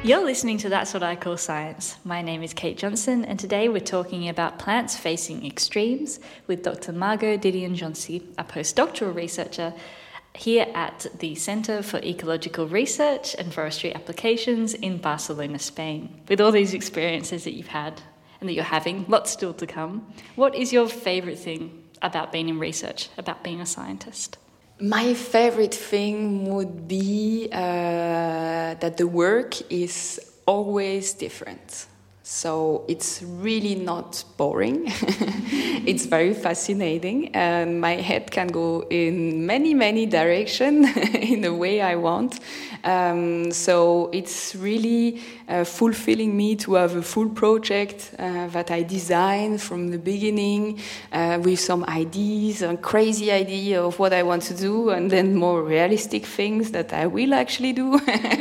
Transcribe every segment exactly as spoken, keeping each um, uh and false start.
You're listening to That's What I Call Science. My name is Kate Johnson, and today we're talking about plants facing extremes with Doctor Margot Didion-Joncy, a postdoctoral researcher here at the Centre for Ecological Research and Forestry Applications in Barcelona, Spain. With all these experiences that you've had and that you're having, lots still to come, what is your favourite thing about being in research, about being a scientist? My favorite thing would be uh, that the work is always different. So it's really not boring. It's very fascinating, and my head can go in many, many directions in the way I want. Um, so it's really uh, fulfilling me to have a full project uh, that I design from the beginning uh, with some ideas, a crazy idea of what I want to do, and then more realistic things that I will actually do.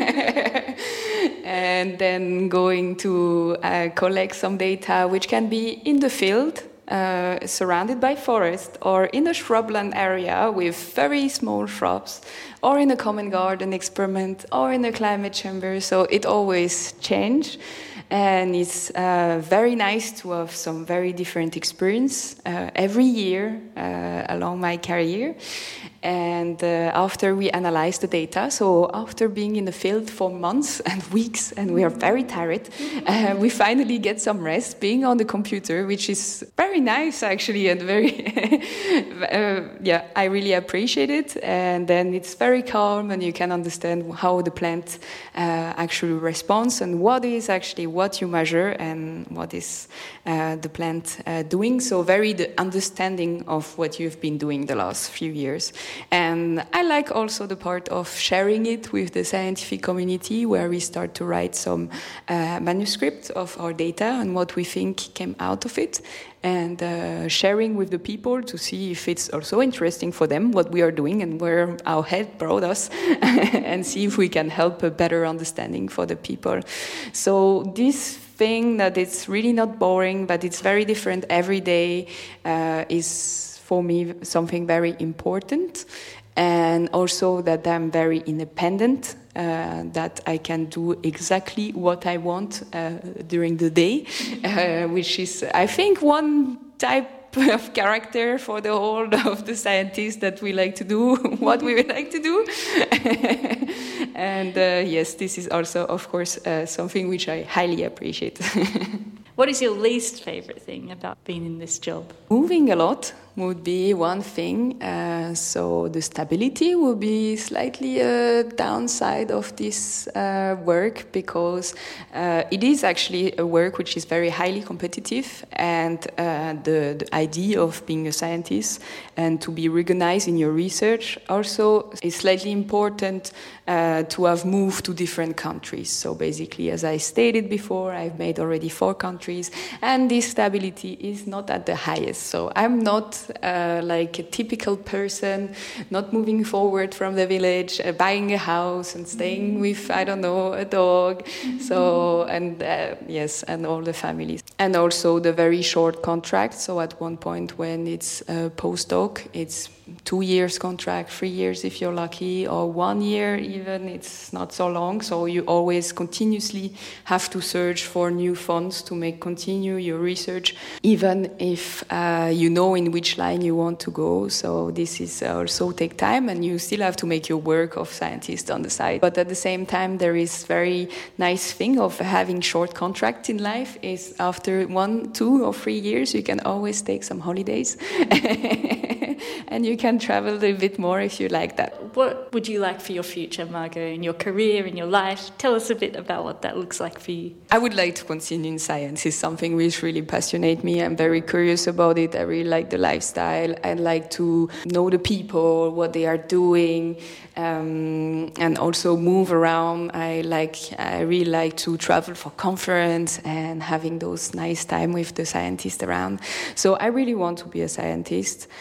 And then going to uh, collect some data, which can be in the field, uh, surrounded by forest, or in a shrubland area with very small shrubs, or in a common garden experiment, or in a climate chamber. So it always changes. And it's uh, very nice to have some very different experience uh, every year uh, along my career. And uh, after we analyze the data, so after being in the field for months and weeks, and we are very tired, uh, we finally get some rest being on the computer, which is very nice actually, and very, uh, yeah, I really appreciate it. And then it's very calm, and you can understand how the plant uh, actually responds, and what is actually what you measure, and what is uh, the plant uh, doing. So very the understanding of what you've been doing the last few years. And I like also the part of sharing it with the scientific community, where we start to write some uh, manuscript of our data and what we think came out of it, and uh, sharing with the people to see if it's also interesting for them what we are doing and where our head brought us, and see if we can help a better understanding for the people. So this thing that it's really not boring, but it's very different every day, uh, is for me something very important. And also that I'm very independent, uh, that I can do exactly what I want uh, during the day, uh, which is, I think, one type of character for the whole of the scientists, that we like to do what we would like to do. And uh, yes, this is also, of course, uh, something which I highly appreciate. What is your least favourite thing about being in this job? Moving a lot would be one thing. Uh, so the stability will be slightly a downside of this uh, work, because uh, it is actually a work which is very highly competitive, and uh, the, the idea of being a scientist and to be recognized in your research also is slightly important uh, to have moved to different countries. So basically, as I stated before, I've made already four countries, and this stability is not at the highest. So I'm not Uh, like a typical person, not moving forward from the village, uh, buying a house and staying with, I don't know, a dog. So, and uh, yes, and all the families. And also the very short contract. So at one point when it's a postdoc, it's two years contract, three years if you're lucky, or one year even, it's not so long. So you always continuously have to search for new funds to make continue your research, even if uh, you know in which line you want to go. So this is also take time, and you still have to make your work of scientist on the side. But at the same time, there is very nice thing of having short contract in life is after one, two or three years, you can always take some holidays. And you can travel a little bit more if you like that. What would you like for your future, Margot, in your career, in your life? Tell us a bit about what that looks like for you. I would like to continue in science. It's something which really passionates me. I'm very curious about it. I really like the lifestyle. I like to know the people, what they are doing, um, and also move around. I like. I really like to travel for conference and having those nice time with the scientists around. So I really want to be a scientist. Uh,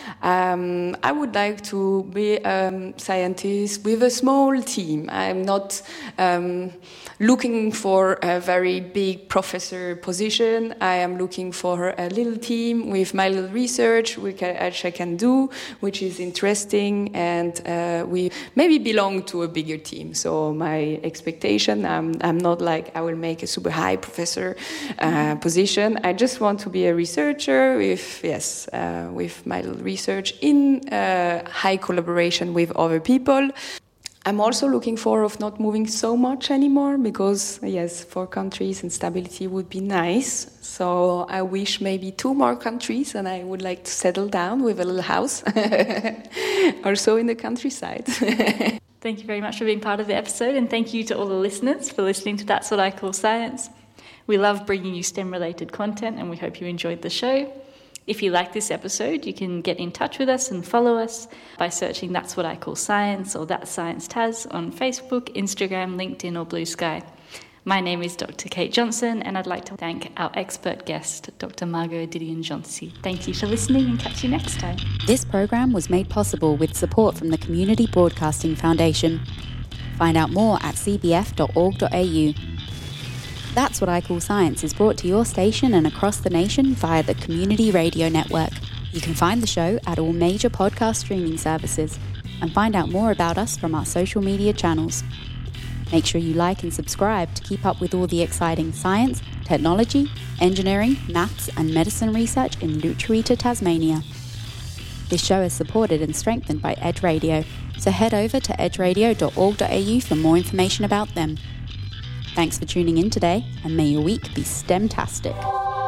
um, I would like to be a um, scientist with a small team. I'm not um, looking for a very big professor position. I am looking for a little team with my little research, which I, which I can do, which is interesting, and uh, we maybe belong to a bigger team. So my expectation, I'm, I'm not like I will make a super high professor uh, position. I just want to be a researcher with, yes, uh, with my little research in uh, high collaboration with other people. I'm also looking for of not moving so much anymore because, yes, four countries and stability would be nice. So I wish maybe two more countries and I would like to settle down with a little house also in the countryside. Thank you very much for being part of the episode, and thank you to all the listeners for listening to That's What I Call Science. We love bringing you STEM-related content, and we hope you enjoyed the show. If you like this episode, you can get in touch with us and follow us by searching That's What I Call Science or That's Science Taz on Facebook, Instagram, LinkedIn or Blue Sky. My name is Doctor Kate Johnson, and I'd like to thank our expert guest, Doctor Margot Didion-Johnson. Thank you for listening, and catch you next time. This program was made possible with support from the Community Broadcasting Foundation. Find out more at c b f dot org dot a u. That's What I Call Science is brought to your station and across the nation via the Community Radio Network. You can find the show at all major podcast streaming services and find out more about us from our social media channels. Make sure you like and subscribe to keep up with all the exciting science, technology, engineering, maths and medicine research in Lutruwita, Tasmania. This show is supported and strengthened by Edge Radio, so head over to edge radio dot org dot a u for more information about them. Thanks for tuning in today, and may your week be STEM-tastic.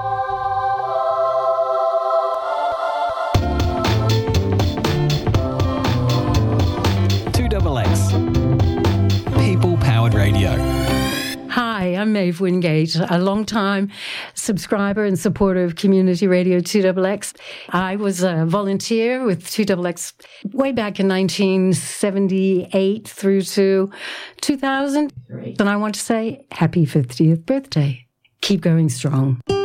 two X X. People-powered radio. Hi, I'm Maeve Wingate, a long-time subscriber and supporter of Community Radio two X X. I was a volunteer with two X X way back in nineteen seventy-eight through to two thousand. And I want to say happy fiftieth birthday. Keep going strong.